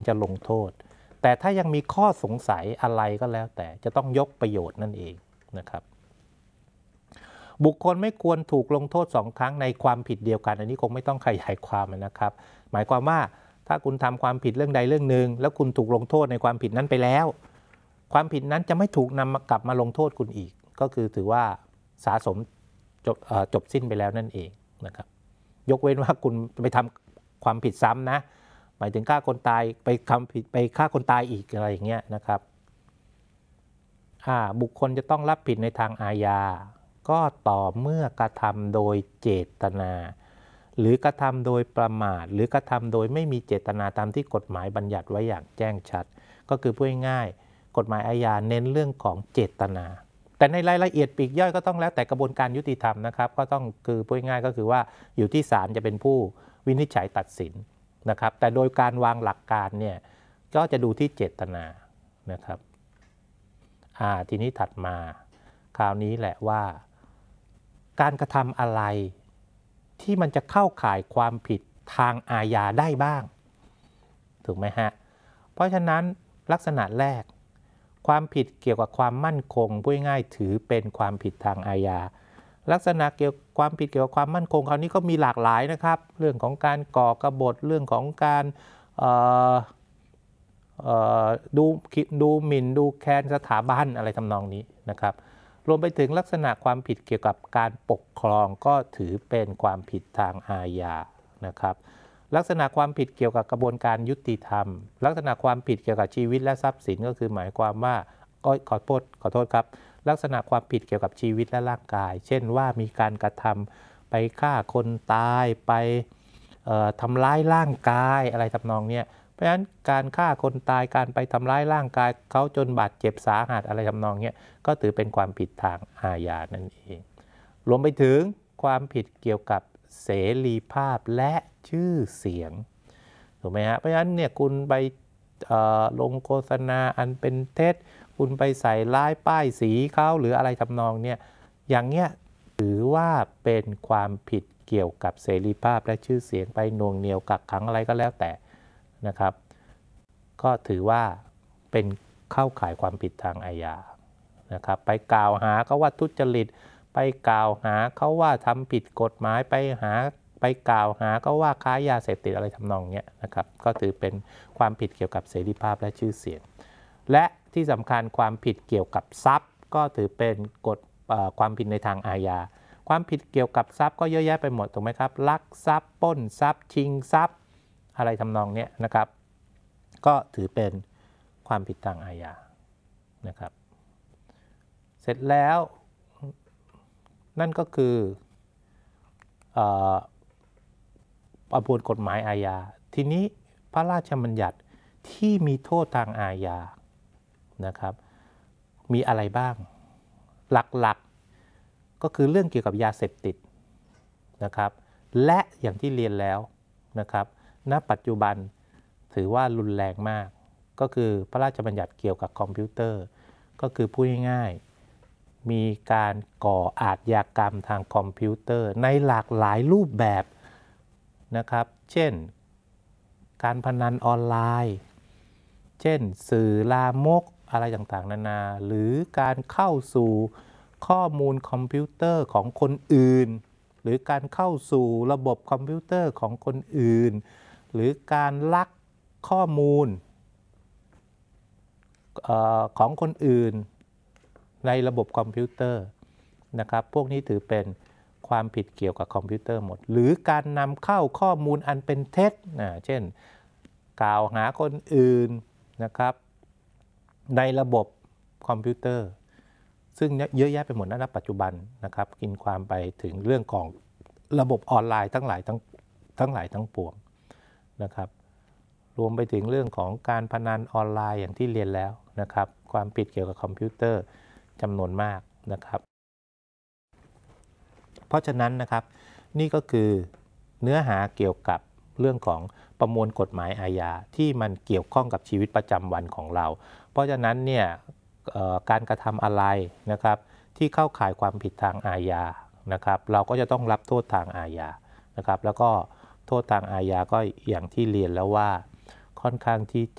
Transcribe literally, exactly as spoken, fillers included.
จะลงโทษแต่ถ้ายังมีข้อสงสัยอะไรก็แล้วแต่จะต้องยกประโยชน์นั่นเองนะครับบุคคลไม่ควรถูกลงโทษสองครั้งในความผิดเดียวกันอันนี้คงไม่ต้องขยายความนะครับหมายความว่าถ้าคุณทำความผิดเรื่องใดเรื่องหนึ่งแล้วคุณถูกลงโทษในความผิดนั้นไปแล้วความผิดนั้นจะไม่ถูกนำกลับมาลงโทษคุณอีกก็คือถือว่าสะสมจบจบสิ้นไปแล้วนั่นเองนะครับยกเว้นว่าคุณไปทำความผิดซ้ำนะหมายถึงฆ่าคนตายไปทำผิดไปฆ่าคนตายอีกอะไรอย่างเงี้ยนะครับบุคคลจะต้องรับผิดในทางอาญาก็ต่อเมื่อกระทำโดยเจตนาหรือกระทำโดยประมาทหรือกระทำโดยไม่มีเจตนาตามที่กฎหมายบัญญัติไว้อย่างแจ้งชัดก็คือพูดง่ายๆกฎหมายอาญาเน้นเรื่องของเจตนาแต่ในรายละเอียดปลีกย่อยก็ต้องแล้วแต่กระบวนการยุติธรรมนะครับก็ต้องคือพูดง่ายๆก็คือว่าอยู่ที่ศาลจะเป็นผู้วินิจฉัยตัดสินนะครับแต่โดยการวางหลักการเนี่ยก็จะดูที่เจตนานะครับอ่าทีนี้ถัดมาคราวนี้แหละว่าการกระทำอะไรที่มันจะเข้าข่ายความผิดทางอาญาได้บ้างถูกไหมฮะเพราะฉะนั้นลักษณะแรกความผิดเกี่ยวกับความมั่นคงพูดง่ายถือเป็นความผิดทางอาญาลักษณะเกี่ยวกับความผิดเกี่ยวกับความมั่นคงคราวนี้ก็มีหลากหลายนะครับเรื่องของการก่อกบฏเรื่องของการดูดูหมิ่นดูแคลนสถาบันอะไรทำนองนี้นะครับรวมไปถึงลักษณะความผิดเกี่ยวกับการปกครองก็ถือเป็นความผิดทางอาญานะครับลักษณะความผิดเกี่ยวกับกระบวนการยุติธรรมลักษณะความผิดเกี่ยวกับชีวิตและทรัพย์สินก็คือหมายความว่าก็ขอโทษขอโทษครับลักษณะความผิดเกี่ยวกับชีวิตและร่างกายเช่นว่ามีการกระทำไปฆ่าคนตายไปทำร้ายร่างกายอะไรทำนองนี้เพราะฉะนั้นการฆ่าคนตายการไปทำร้ายร่างกายเขาจนบาดเจ็บสาหัสอะไรทำนองนี้ก็ถือเป็นความผิดทางอาญานั่นเองรวมไปถึงความผิดเกี่ยวกับเสรีภาพและชื่อเสียงถูกไหมฮะเพราะฉะนั้นเนี่ยคุณไปลงโฆษณาอันเป็นเท็จคุณไปใส่ร้ายป้ายสีเขาหรืออะไรทำนองเนี่ยอย่างเงี้ยถือว่าเป็นความผิดเกี่ยวกับเสรีภาพและชื่อเสียงไปหน่วงเหนี่ยวกักขังอะไรก็แล้วแต่นะครับก็ถือว่าเป็นเข้าข่ายความผิดทางอาญานะครับไปกล่าวหาเขาว่าทุจริตไปกล่าวหาเขาว่าทำผิดกฎหมายไปหาไปกล่าวหาเขาว่าค้ายาเสพติดอะไรทำนองนี้นะครับก็ถือเป็นความผิดเกี่ยวกับเสรีภาพและชื่อเสียงและที่สำคัญความผิดเกี่ยวกับทรัพย์ก็ถือเป็นกฎความผิดในทางอาญาความผิดเกี่ยวกับทรัพย์ก็เยอะแยะไปหมดถูกไหมครับลักทรัพย์ปล้นทรัพย์ชิงทรัพย์อะไรทำนองนี้นะครับก็ถือเป็นความผิดทางอาญานะครับเสร็จแล้วนั่นก็คือประมวลกฎหมายอาญาทีนี้พระราชบัญญัติที่มีโทษทางอาญานะครับมีอะไรบ้างหลักๆก็คือเรื่องเกี่ยวกับยาเสพติดนะครับและอย่างที่เรียนแล้วนะครับณปัจจุบันถือว่ารุนแรงมากก็คือพระราชบัญญัติเกี่ยวกับคอมพิวเตอร์ก็คือพูดง่ายๆมีการก่ออาชญากรรมทางคอมพิวเตอร์ในหลากหลายรูปแบบนะครับเช่นการพนันออนไลน์เช่นสื่อลามกอะไรต่างๆนานาหรือการเข้าสู่ข้อมูลคอมพิวเตอร์ของคนอื่นหรือการเข้าสู่ระบบคอมพิวเตอร์ของคนอื่นหรือการลักข้อมูลเอ่อของคนอื่นในระบบคอมพิวเตอร์นะครับพวกนี้ถือเป็นความผิดเกี่ยวกับคอมพิวเตอร์หมดหรือการนำเข้าข้อมูลอันเป็นเท็จนะเช่นกล่าวหาคนอื่นนะครับในระบบคอมพิวเตอร์ซึ่งเยอะแยะไปหมดณปัจจุบันนะครับกินความไปถึงเรื่องของระบบออนไลน์ทั้งหลายทั้งทั้งหลายทั้งปวงนะครับรวมไปถึงเรื่องของการพนันออนไลน์อย่างที่เรียนแล้วนะครับความผิดเกี่ยวกับคอมพิวเตอร์จำนวนมากนะครับเพราะฉะนั้นนะครับนี่ก็คือเนื้อหาเกี่ยวกับเรื่องของประมวลกฎหมายอาญาที่มันเกี่ยวข้องกับชีวิตประจำวันของเราเพราะฉะนั้นเนี่ยการกระทำอะไรนะครับที่เข้าข่ายความผิดทางอาญานะครับเราก็จะต้องรับโทษทางอาญานะครับแล้วก็โทษทางอาญาก็อย่างที่เรียนแล้วว่าค่อนข้างที่